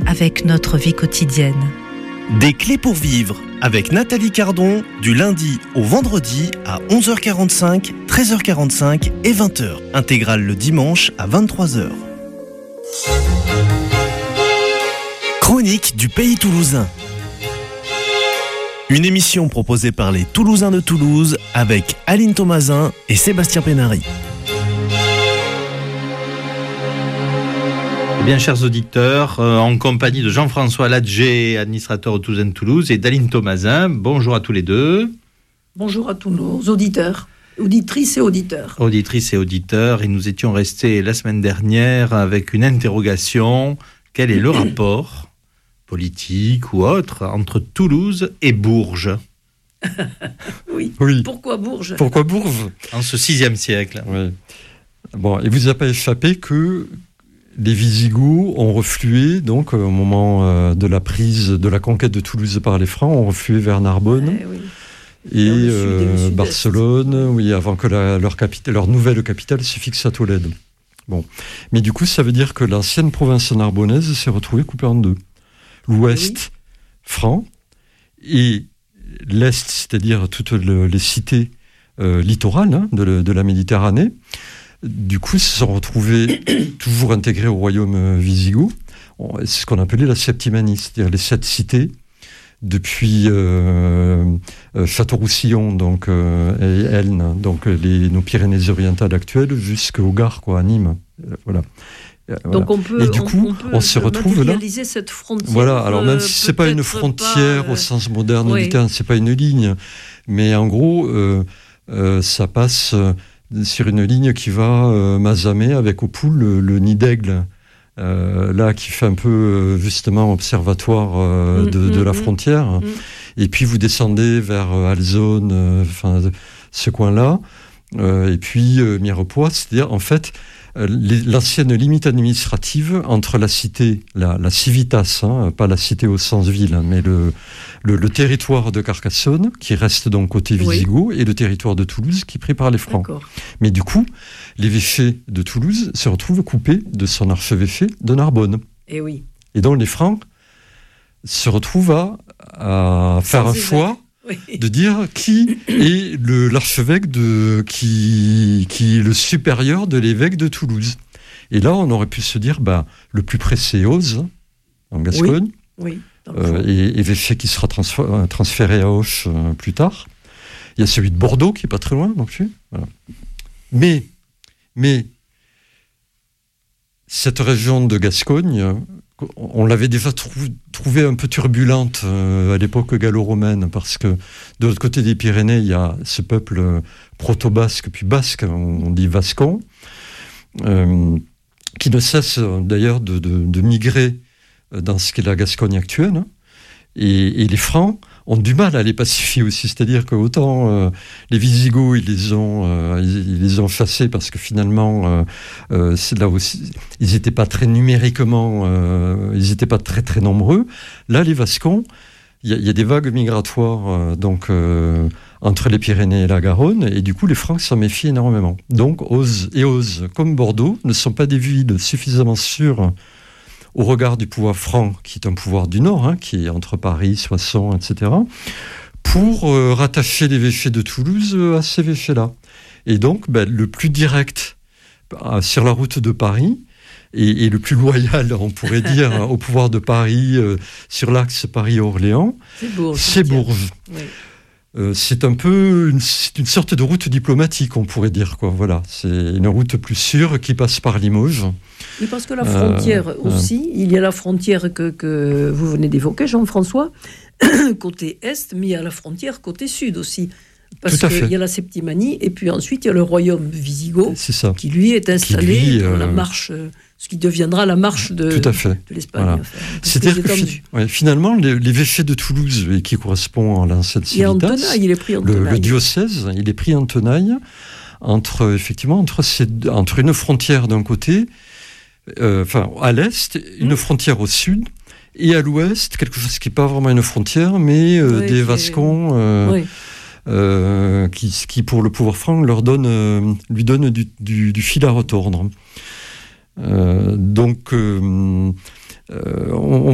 avec notre vie quotidienne. Des clés pour vivre avec Nathalie Cardon du lundi au vendredi à 11h45, 13h45 et 20h. Intégrale le dimanche à 23h. Chronique du pays toulousain. Une émission proposée par les Toulousains de Toulouse avec Aline Thomasin et Sébastien Pénary. Bien, chers auditeurs, en compagnie de Jean-François Ladger, administrateur au Toulousain de Toulouse, et d'Aline Thomasin. Bonjour à tous les deux. Bonjour à tous nos auditeurs, auditrices et auditeurs. Auditrices et auditeurs, et nous étions restés la semaine dernière avec une interrogation. Quel est le rapport politique ou autre entre Toulouse et Bourges? Oui. Pourquoi Bourges? Pourquoi Bourges? En ce 6e siècle. Oui. Bon, il vous a pas échappé que les Visigoths ont reflué, donc au moment de la prise, de la conquête de Toulouse par les Francs, ont reflué vers Narbonne et Barcelone, avant que leur nouvelle capitale se fixe à Tolède. Bon, mais du coup, ça veut dire que l'ancienne province narbonnaise s'est retrouvée coupée en deux. L'ouest franc et l'est, c'est-à-dire toutes les cités littorales de la Méditerranée. Du coup, se sont retrouvés toujours intégrés au royaume wisigoth. C'est ce qu'on appelait la Septimanie, c'est-à-dire les 7 cités, depuis Château-Roussillon donc, et Elne, donc nos Pyrénées-Orientales actuelles, jusqu'au Gard, à Nîmes. Voilà. Donc on peut, et du coup, on se retrouve là. Cette frontière. Voilà. Alors même si c'est pas une frontière au sens moderne du terme, c'est pas une ligne, mais en gros, ça passe sur une ligne qui va Mazamet avec au Poul le nid d'aigle, là qui fait un peu justement observatoire de la frontière. Et puis vous descendez vers Alzone, ce coin-là, et puis Mirepoix, c'est-à-dire en fait l'ancienne limite administrative entre la cité, la civitas, pas la cité au sens ville, mais le territoire de Carcassonne, qui reste donc côté Visigoth, et le territoire de Toulouse, qui est pris par les Francs. D'accord. Mais du coup, l'évêché de Toulouse se retrouve coupé de son archevêché de Narbonne. Et oui. Et donc les Francs se retrouvent à faire un choix de dire qui est l'archevêque qui est le supérieur de l'évêque de Toulouse. Et là, on aurait pu se dire, le plus près, c'est Auze, en Gascogne, et évêché qui sera transféré à Auch plus tard. Il y a celui de Bordeaux, qui n'est pas très loin non plus. Voilà. Mais cette région de Gascogne, on l'avait déjà trouvée un peu turbulente à l'époque gallo-romaine, parce que de l'autre côté des Pyrénées, il y a ce peuple proto-basque, puis basque, on dit vascon, qui ne cesse d'ailleurs de migrer dans ce qu'est la Gascogne actuelle. Et les Francs ont du mal à les pacifier aussi, c'est-à-dire que autant les Visigoths ils les ont chassés parce que finalement c'est là aussi ils n'étaient pas très numériquement, ils n'étaient pas très très nombreux. Là les Vascons, il y a des vagues migratoires entre les Pyrénées et la Garonne, et du coup les Francs s'en méfient énormément. Donc Auze comme Bordeaux ne sont pas des villes suffisamment sûres au regard du pouvoir franc, qui est un pouvoir du Nord, qui est entre Paris, Soissons, etc., pour rattacher l'évêché de Toulouse à ces évêchés-là. Et donc, le plus direct sur la route de Paris, et le plus loyal, on pourrait dire, au pouvoir de Paris, sur l'axe Paris-Orléans, c'est Bourges. Oui. C'est un peu une sorte de route diplomatique, on pourrait dire. Voilà. C'est une route plus sûre qui passe par Limoges. Oui, parce que la frontière aussi, il y a la frontière que vous venez d'évoquer, Jean-François, côté est, mais il y a la frontière côté sud aussi. Parce qu'il y a la Septimanie, et puis ensuite il y a le royaume wisigoth, qui lui est installé dans la marche, ce qui deviendra la marche de l'Espagne. Voilà. C'est-à-dire que finalement, l'évêché de Toulouse, qui correspond à l'ancienne civitas, le diocèse, il est pris en tenaille entre une frontière d'un côté, à l'est, une frontière au sud, et à l'ouest, quelque chose qui n'est pas vraiment une frontière, mais des Vascons qui, pour le pouvoir franc, lui donne du fil à retordre. On